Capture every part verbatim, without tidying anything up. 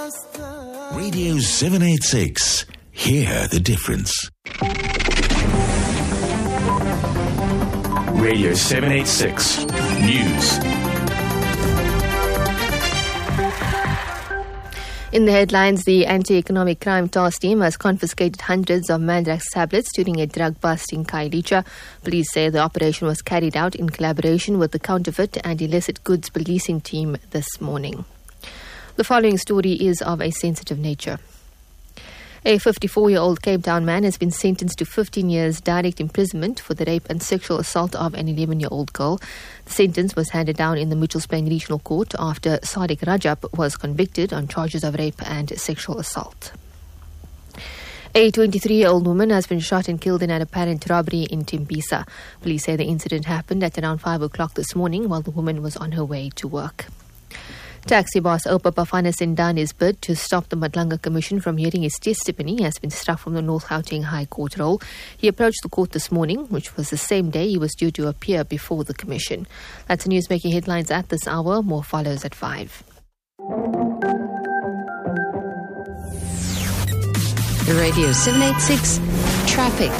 Radio seven eighty-six. Hear the difference. Radio seven eighty-six News. In the headlines, the Anti-Economic Crime Task Team has confiscated hundreds of Mandrax tablets during a drug bust in Khayelitsha. Police say the operation was carried out in collaboration with the Counterfeit and Illicit Goods Policing Team this morning. The following story is of a sensitive nature. A fifty-four-year-old Cape Town man has been sentenced to fifteen years direct imprisonment for the rape and sexual assault of an eleven-year-old girl. The sentence was handed down in the Mitchells Plain Regional Court after Sadiq Rajab was convicted on charges of rape and sexual assault. A twenty-three-year-old woman has been shot and killed in an apparent robbery in Tembisa. Police say the incident happened at around five o'clock this morning while the woman was on her way to work. Taxi boss Oupa Bafana Sendani's bid to stop the Madlanga Commission from hearing his testimony has been struck from the North Gauteng High Court roll. He approached the court this morning, which was the same day he was due to appear before the commission. That's the news making headlines at this hour. More follows at five. Radio seven eighty-six Traffic.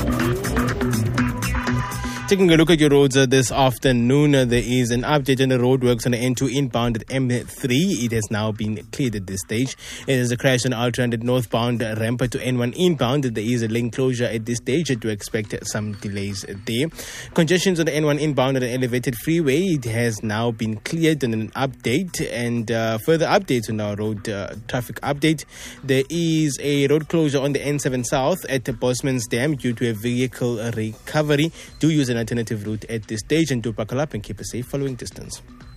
Taking a look at your roads uh, this afternoon, uh, there is an update on the roadworks on the N two inbound at M three. It has now been cleared at this stage. It is a crash on Ultra hundred northbound uh, ramp to N one inbound. There is a lane closure at this stage to expect some delays there. Congestions on the N one inbound at an elevated freeway. It has now been cleared on an update. And uh, further updates on our road uh, traffic update. There is a road closure on the N seven south at Bosman's Dam due to a vehicle recovery. Do use an alternative route at this stage and do buckle up and keep a safe following distance.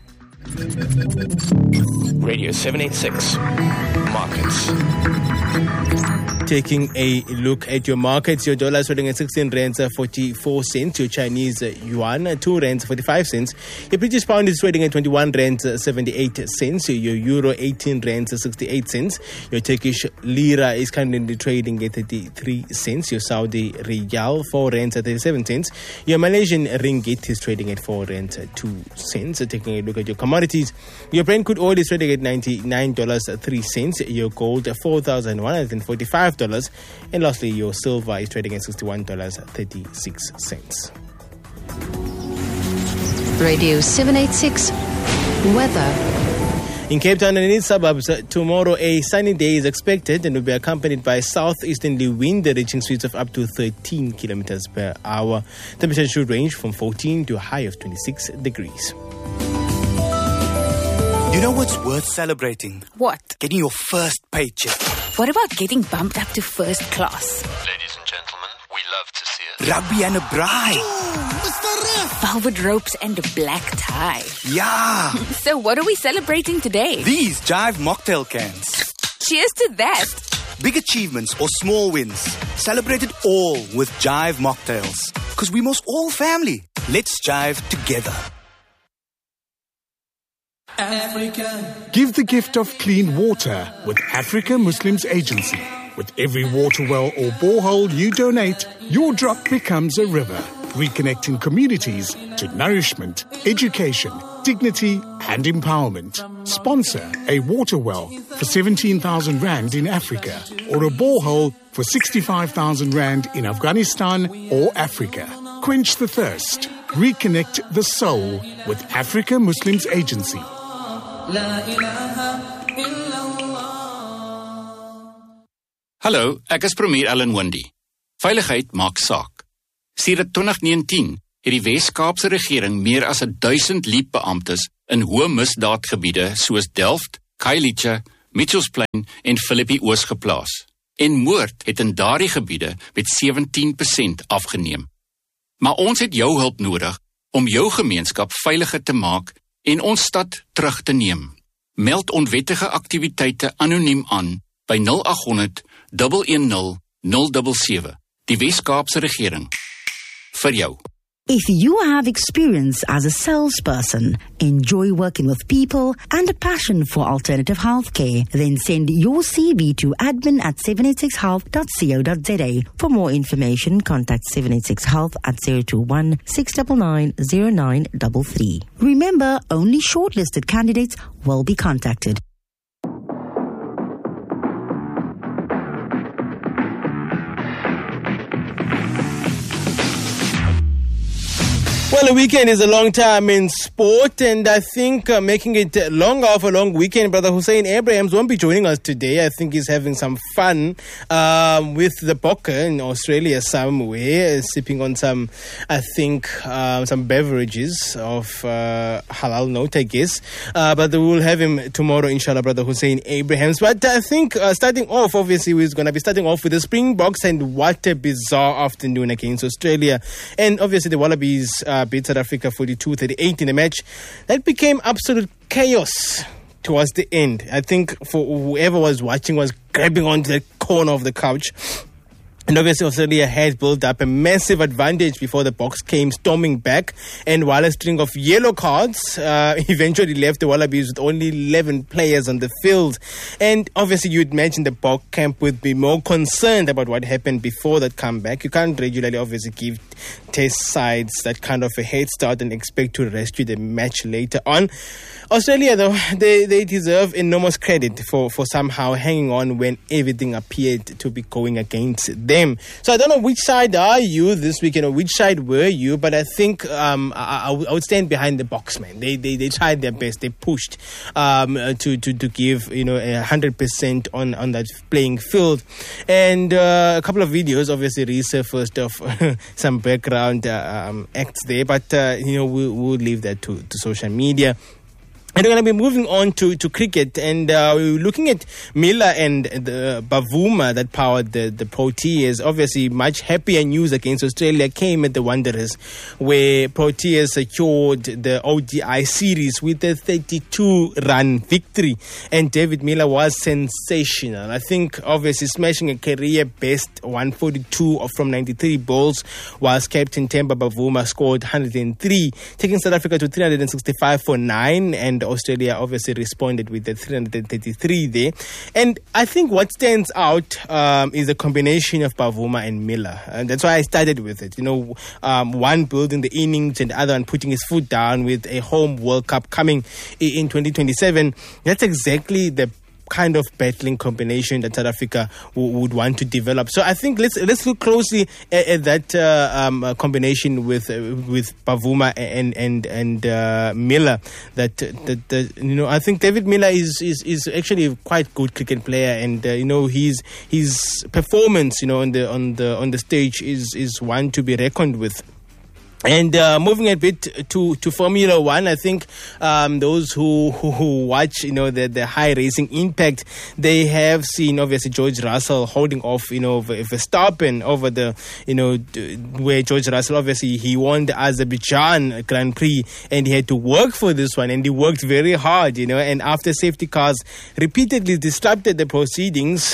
Radio seven eighty-six Markets. Taking a look at your markets, your dollar is trading at sixteen rands forty-four cents, your Chinese yuan two rands forty-five cents, your British pound is trading at twenty-one rands seventy-eight cents, your euro eighteen rands sixty-eight cents, your Turkish lira is currently trading at thirty-three cents, your Saudi riyal four rands thirty-seven cents, your Malaysian ringgit is trading at four rands two cents. Taking a look at your commodities, your Brent crude oil is trading at ninety-nine dollars and three cents, your gold four thousand one hundred forty-five dollars, and lastly your silver is trading at sixty-one dollars and thirty-six cents. Radio seven eighty-six Weather. In Cape Town and its suburbs, uh, tomorrow a sunny day is expected and will be accompanied by southeasterly wind reaching speeds of up to thirteen kilometers per hour. Temperature should range from fourteen to a high of twenty-six degrees. You know what's worth celebrating? What? Getting your first paycheck. What about getting bumped up to first class? Ladies and gentlemen, we love to see it. Rugby and a bride. Ooh, Mister Ref. Velvet ropes and a black tie. Yeah. So what are we celebrating today? These Jive mocktail cans. Cheers to that. Big achievements or small wins. Celebrate it all with Jive mocktails. Because we must all family. Let's jive together. Africa. Give the gift of clean water with Africa Muslims Agency. With every water well or borehole you donate, your drop becomes a river, reconnecting communities to nourishment, education, dignity and empowerment. Sponsor a water well for seventeen thousand rand in Africa or a borehole for sixty-five thousand rand in Afghanistan or Africa. Quench the thirst. Reconnect the soul with Africa Muslims Agency. Hallo, ek is Premier Allan Wendy. Veiligheid maak saak. Sedert twintig negentien het die Wes-Kaapse regering meer as duisend liepbeamptes in hoë misdaadgebiede soos Delft, Khayelitsha, Mitchells Plain en Philippi Oos geplaas. En moord het in daardie gebiede met sewentien persent afgeneem. Maar ons het jou hulp nodig om jou gemeenskap veiliger te maak en ons stad terug te neem. Meld onwettige aktiwiteite anoniem aan by nul agt honderd, een nul, nul sewe sewe. Die Wes-Kaapse regering. Vir jou. If you have experience as a salesperson, enjoy working with people, and a passion for alternative healthcare, then send your C V to admin at seven eighty-six health dot co dot za. For more information, contact seven eighty-six health at zero two one, six nine nine, zero nine three three. Remember, only shortlisted candidates will be contacted. Well, a weekend is a long time in sport, and I think uh, making it longer of a long weekend, Brother Hussein Abrahams won't be joining us today. I think he's having some fun um, with the Bokke in Australia somewhere, sipping on some, I think, uh, some beverages of uh, halal note, I guess. Uh, but we'll have him tomorrow, inshallah, Brother Hussein Abrahams. But I think uh, starting off, obviously, we're going to be starting off with the Springboks, and what a bizarre afternoon against Australia. And obviously, the Wallabies Uh, beat South Africa forty-two thirty-eight in a match that became absolute chaos towards the end. I think for whoever was watching was grabbing onto the corner of the couch. And obviously Australia had built up a massive advantage before the Boks came storming back. And while a string of yellow cards uh, eventually left the Wallabies with only eleven players on the field. And obviously you'd mention the Bok camp would be more concerned about what happened before that comeback. You can't regularly obviously give test sides that kind of a head start and expect to rescue the match later on. Australia, though, they, they deserve enormous credit for, for somehow hanging on when everything appeared to be going against them. So I don't know which side are you this weekend or which side were you, but I think um, I, I would stand behind the Boks, man. They, they they tried their best. They pushed um, to, to, to give, you know, a hundred percent on, on that playing field. And uh, a couple of videos obviously resurfaced of some background uh, um, acts there, but uh, you know, we'll, we'll leave that to, to social media. And we're going to be moving on to, to cricket, and uh, we're looking at Miller and the Bavuma that powered the, the Proteas. Obviously, much happier news against Australia came at the Wanderers, where Proteas secured the O D I series with a thirty-two run victory. And David Miller was sensational. I think, obviously, smashing a career best one forty-two from ninety-three balls, whilst Captain Temba Bavuma scored one hundred three, taking South Africa to three hundred sixty-five for nine, and Australia obviously responded with the three hundred thirty-three there. And I think what stands out um, is a combination of Bavuma and Miller. And that's why I started with it. You know, um, one building the innings and the other one putting his foot down with a home World Cup coming in twenty twenty-seven. That's exactly the kind of battling combination that South Africa w- would want to develop. So I think let's let's look closely at, at that uh, um, uh, combination with uh, with Bavuma and and and uh, Miller. That, that that you know, I think David Miller is is, is actually a quite good cricket player, and uh, you know, his his performance, you know, on the on the on the stage is is one to be reckoned with. And uh, moving a bit to, to Formula One, I think um, those who, who, who watch, you know, the, the high racing impact, they have seen obviously George Russell holding off, you know, Verstappen over the, you know, where George Russell obviously he won the Azerbaijan Grand Prix, and he had to work for this one, and he worked very hard, you know. And after safety cars repeatedly disrupted the proceedings,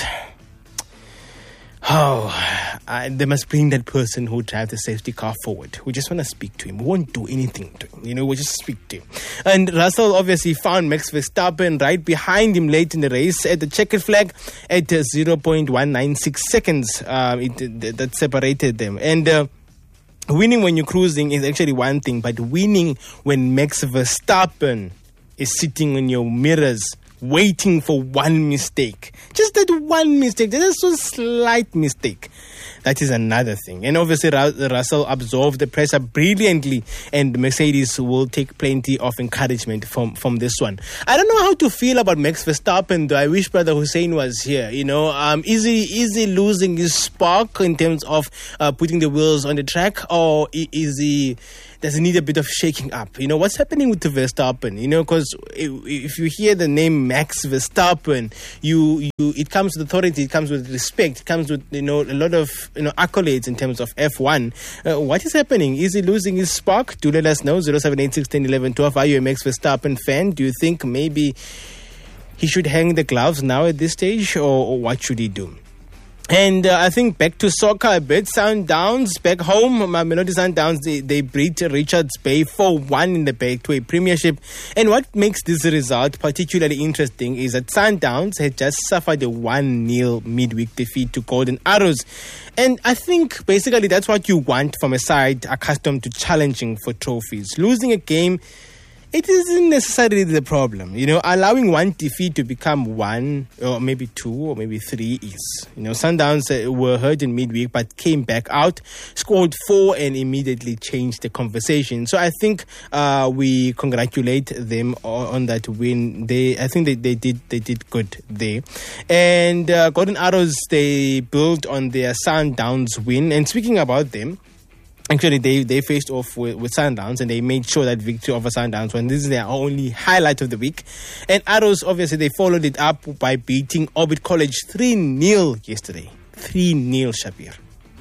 oh, uh, they must bring that person who drives the safety car forward. We just want to speak to him. We won't do anything to him. You know, we just speak to him. And Russell obviously found Max Verstappen right behind him late in the race at the checkered flag at uh, zero point one nine six seconds. Uh, it, that separated them. And uh, winning when you're cruising is actually one thing, but winning when Max Verstappen is sitting in your mirrors waiting for one mistake, just that one mistake, that is so slight mistake, that is another thing. And obviously Russell absorbed the pressure brilliantly, and Mercedes will take plenty of encouragement from, from this one. I don't know how to feel about Max Verstappen, though. I wish Brother Hussein was here. You know, um, is he is he losing his spark in terms of uh, putting the wheels on the track, or is he does he need a bit of shaking up? You know, what's happening with the Verstappen? You know, because if you hear the name Max Verstappen, you, you it comes with authority, it comes with respect, it comes with, you know, a lot of, you know, accolades in terms of F one. Uh, what is happening? Is he losing his spark? Do let us know. zero seven eight six, one zero one one, twelve. Are you a Max Verstappen fan? Do you think maybe he should hang the gloves now at this stage, or, or what should he do? And uh, I think back to soccer a bit. Sundowns back home. Mamelodi Sundowns, they, they beat Richards Bay four one in the back to a premiership. And what makes this result particularly interesting is that Sundowns had just suffered a one nil midweek defeat to Golden Arrows. And I think basically that's what you want from a side accustomed to challenging for trophies. Losing a game it isn't necessarily the problem. You know, allowing one defeat to become one or maybe two or maybe three is. You know, Sundowns uh, were hurt in midweek but came back out, scored four and immediately changed the conversation. So I think uh, we congratulate them on, on that win. They, I think they, they did they did good there. And uh, Golden Arrows, they built on their Sundowns win. And speaking about them, actually, they, they faced off with, with Sundowns and they made sure that victory over Sundowns when this is their only highlight of the week. And Arrows, obviously, they followed it up by beating Orbit College three nil yesterday. three nil, Shabir.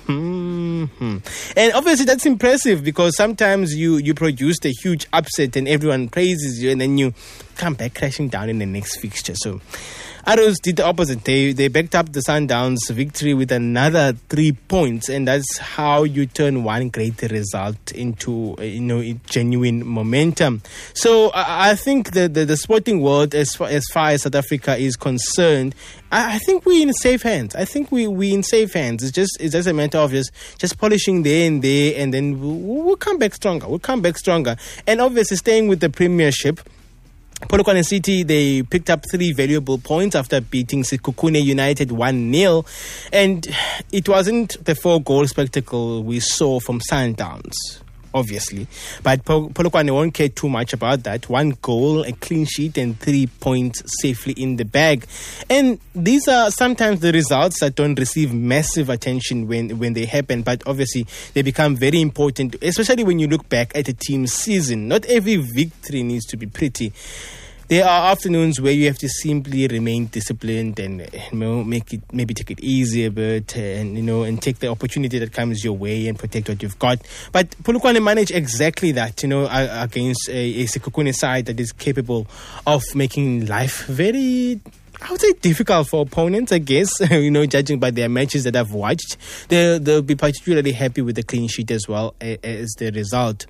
Mm-hmm. And obviously that's impressive because sometimes you, you produce a huge upset and everyone praises you and then you come back crashing down in the next fixture. So Arrows did the opposite. They they backed up the Sundowns victory with another three points, and that's how you turn one great result into uh, you know genuine momentum. So I, I think the, the the sporting world, as far as far as South Africa is concerned, I, I think we're in safe hands. I think we we in safe hands. It's just it's just a matter of just just polishing there and there, and then we'll, we'll come back stronger. We'll come back stronger, and obviously staying with the Premiership. Polokwane City, they picked up three valuable points after beating Sekhukhune United one nil. And it wasn't the four-goal spectacle we saw from Sundowns, obviously. But Polokwane won't care too much about that. One goal, a clean sheet, and three points safely in the bag. And these are sometimes the results that don't receive massive attention when, when they happen. But obviously, they become very important, especially when you look back at a team's season. Not every victory needs to be pretty. There are afternoons where you have to simply remain disciplined and you know, make it maybe take it easy a bit, and you know, and take the opportunity that comes your way and protect what you've got. But Polokwane managed exactly that, you know, against a, a Sekhukhune side that is capable of making life very, I would say, difficult for opponents, I guess, you know, judging by their matches that I've watched. They'll, they'll be particularly happy with the clean sheet as well as the result.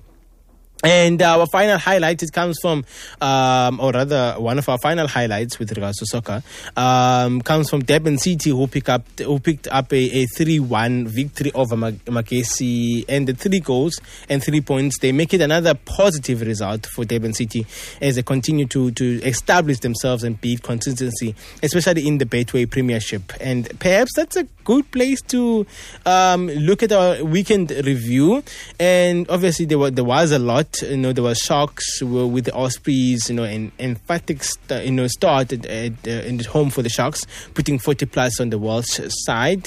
And our final highlight, it comes from, um, or rather, one of our final highlights with regards to soccer, um, comes from Durban City, who pick up, who picked up a, a three one victory over Magesi, and the three goals and three points. They make it another positive result for Durban City as they continue to, to establish themselves and build consistency, especially in the Betway Premiership. And perhaps that's a good place to um, look at our weekend review. And obviously, there, were, there was a lot. You know, there were Sharks with the Ospreys, you know, an emphatic st- you know, start at, at, uh, in the home for the Sharks, putting forty plus on the Welsh side.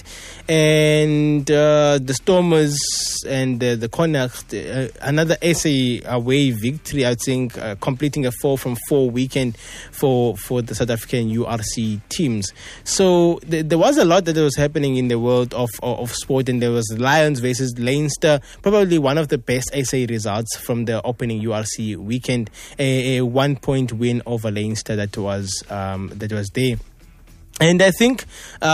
And uh, the Stormers and uh, the Connacht, uh, another S A away victory, I think, uh, completing a four from four weekend for, for the South African U R C teams. So th- there was a lot that was happening in the world of, of, of sport, and there was Lions versus Leinster, probably one of the best S A results from the opening U R C weekend, a, a one-point win over Leinster that was um, that was there. And I think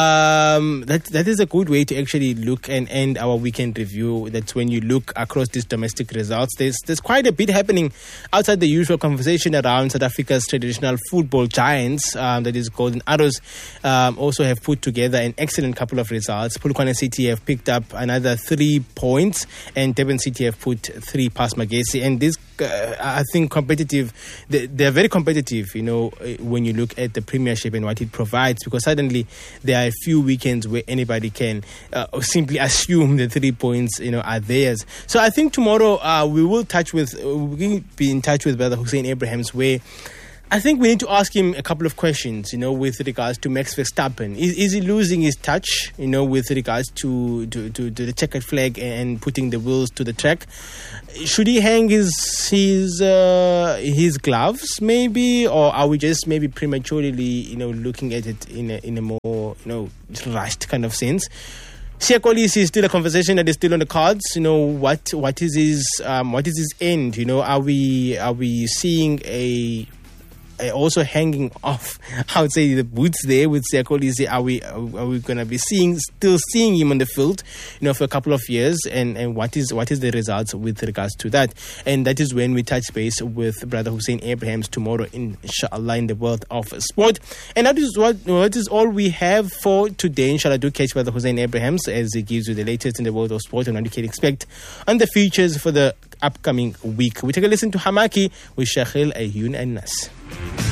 um, that that is a good way to actually look and end our weekend review. That's when you look across these domestic results. There's there's quite a bit happening outside the usual conversation around South Africa's traditional football giants. Um, that is Golden Arrows. Um, also have put together an excellent couple of results. Polokwane City have picked up another three points, and Durban City have put three past Magesi. And this, uh, I think, competitive. They, they're very competitive. You know, when you look at the Premiership and what it provides. Because suddenly there are a few weekends where anybody can uh, simply assume the three points, you know, are theirs. So I think tomorrow uh, we will touch with, uh, we'll be in touch with Brother Hussein Abrahams, where I think we need to ask him a couple of questions, you know, with regards to Max Verstappen. Is, is he losing his touch, you know, with regards to, to, to, to the checkered flag and putting the wheels to the track? Should he hang his his uh, his gloves, maybe, or are we just maybe prematurely, you know, looking at it in a in a more, you know, rushed kind of sense? Siya Kolisi is still a conversation that is still on the cards. You know, what what is his um, what is his end? You know, are we are we seeing a also hanging off, I would say, the boots there with Siya Kolisi? Are we are we going to be seeing still seeing him on the field, you know, for a couple of years? And, and what is what is the results with regards to that? And that is when we touch base with Brother Hussein Abrahams tomorrow, inshallah, in the world of sport. And that is what what is all we have for today. Inshallah, do catch Brother Hussein Abrahams as he gives you the latest in the world of sport and what you can expect on the features for the upcoming week. We take a listen to Hamaki with Shahil Ayun and Nas.